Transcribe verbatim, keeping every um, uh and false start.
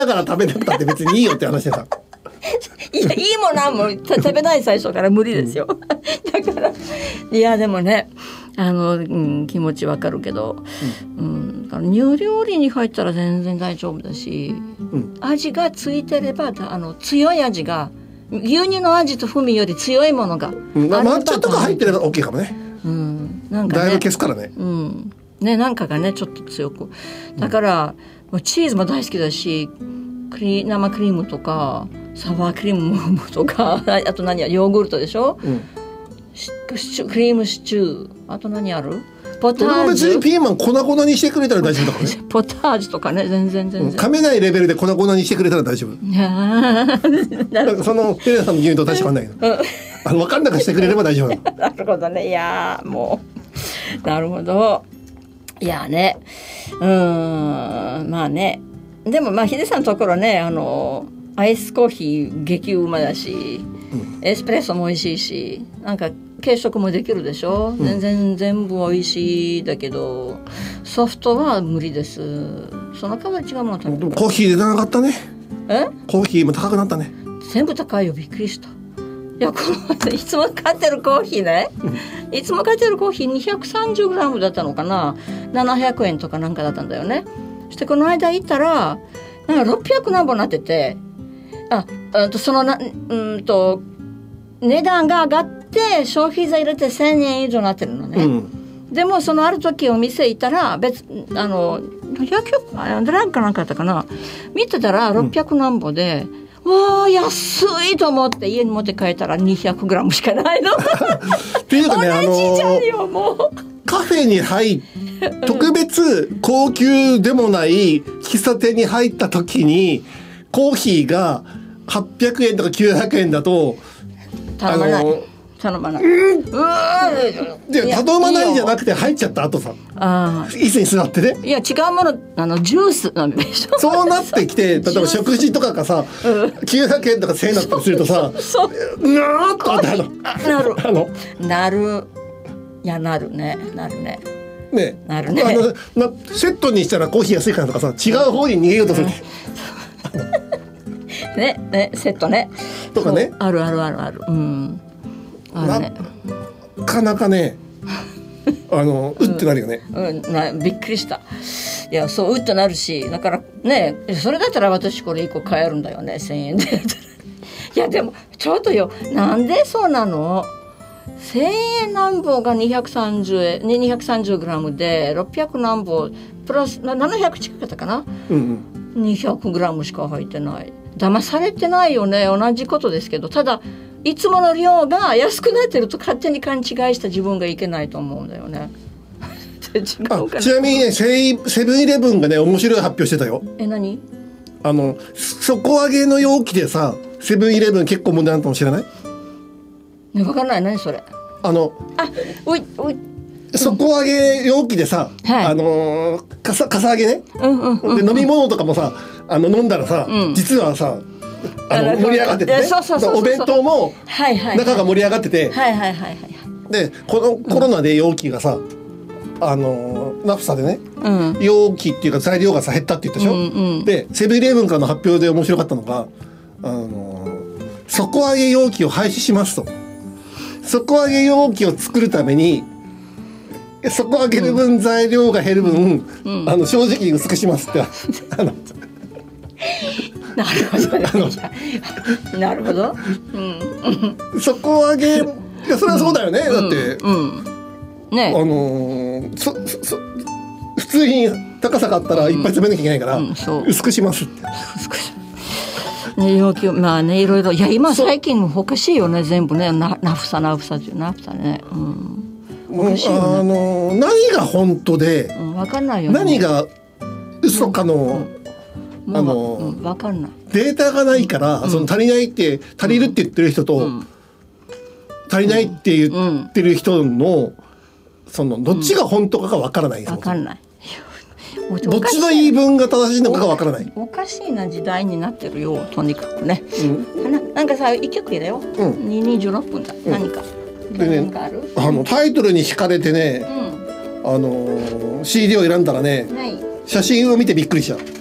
だから食べなくたって別にいいよって話でさいやいいもなんも食べない最初から無理ですよ、うん、だからいやでもねあの、うん、気持ちわかるけど、うん、うん、煮料理に入ったら全然大丈夫だし、うん、味がついてればあの強い味が牛乳の味と風味より強いものが、うん、 抹茶とか入ってれば OK かもね、 うん、なんかね、 だいぶ消すからね、 うんね、なんかがねちょっと強くだから、うん、チーズも大好きだしクリ生クリームとかサワークリームとかあと何やヨーグルトでしょ、うん、シチュクリームシチューあと何あるポタージュ。別にピーマン粉々にしてくれたら大丈夫だからねポタージュとかね全然全然噛めないレベルで粉々にしてくれたら大丈夫なんかそのテレサさんの言うと確かにないけど、うん、あの分かんなくしてくれれば大丈夫なるほどねいやもうなるほどいやねうーんまあねでもまあヒデさんのところねあのアイスコーヒー激うまだし、うん、エスプレッソも美味しいしなんか軽食もできるでしょ、うん、全然全部美味しいだけどソフトは無理ですその代わり違うもの食べるコーヒーでなかったねえコーヒーも高くなったね全部高いよびっくりしたいやこのいつも買ってるコーヒーね、うん、いつも買ってるコーヒー にひゃくさんじゅうグラム だったのかなななひゃくえんとかなんかだったんだよねそしてこの間行ったらなんかろっぴゃく何本なっててああとそのなうんと値段が上がって消費税入れてせんえん以上になってるのね、うん、でもそのある時お店行ったら別あのひゃくなんかなんかあったかな見てたらろっぴゃく何本で、うん、わあ安いと思って家に持って帰ったら にひゃくグラム しかないのっていうかね同じじゃんよもうカフェに入っ特別高級でもない喫茶店に入った時にコーヒーがはっぴゃくえんとかきゅうひゃくえんだと頼まない頼まない、うん、うで頼まないんじゃなくて入っちゃった後さあ椅子に座ってねいや違うものあのジュースなんでしょそうなってきて例えば食事とかがさ、うん、きゅうひゃくえんとかせんえんだったりするとさうなーっとなるなるあのなるいやなるねなるねねなるねあのなセットにしたらコーヒー安いからとかさ違う方に逃げようとする、 うん、ねねセットねとかねあるあるあるあるうんあるねなかなかねあのうってなるよね、 うんうん、なびっくりしたいやそううってなるしだからねそれだったら私これいっこ買えるんだよねせんえんでいやでもちょっとよなんでそうなのせんえん何本がにひゃくさんじゅうえん にひゃくさんじゅうグラム でろっぴゃく何本プラスななひゃく近かったかな、うんうん、にひゃくグラム しか入ってない騙されてないよね同じことですけどただいつもの量が安くなってると勝手に勘違いした自分がいけないと思うんだよね違うかなちなみにねセブンイレブンがね面白い発表してたよえ何あの底上げの容器でさセブンイレブン結構問題なのかもしれないね、分かんない何それあのあおいおい底上げ容器でさ、うんはい、あのー、かさかさ上げね、うんうんうんうん、で飲み物とかもさあの飲んだらさ、うん、実はさあの盛り上がっててねお弁当も中が盛り上がっててでこのコロナで容器がさ、あのー、ナフサでね、うん、容器っていうか材料がさ減ったって言ったでしょ、うんうん、でセブンイレブンからの発表で面白かったのがあのー、底上げ容器を廃止しますと底上げ容器を作るために底上げる分材料が減る分、うん、あの正直薄くしますってあのなるほど、ね、なるほど、 うん、底上げいやそれはそうだよね、うん、だって、うんうんね、あのー、そそ普通に高さがあったらいっぱい詰めなきゃいけないから、うんうん、薄くしますってね、要求まあねいろいろいや今最近おかしいよね全部ねナフサナフサナフサね、うん、おかしいよね、 あの何が本当で、 うん、分かんないよ、ね、 何が嘘かの、 うん、あの、うん、分かんないデータがないから、うん、その足りないって足りるって言ってる人と、うん、足りないって言ってる人の、そのどっちが本当かが分からない、 分かんないどっちの言い分が正しいのかがわからない。 おかしいな時代になってるよとにかくね、うん、な, なんかさ一曲だよ、うん、にじゅうろっぷんだ、うん、何かで、ね、何かあるあのタイトルに惹かれてね、うん、あの シーディー を選んだらね、写真を見てびっくりした。